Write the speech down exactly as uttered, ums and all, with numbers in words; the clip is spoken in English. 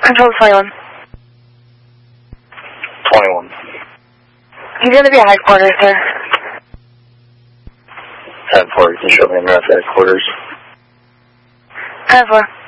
Control twenty-one. twenty-one. He's going to be at headquarters, sir. ten four, can you show me in the headquarters? ten four.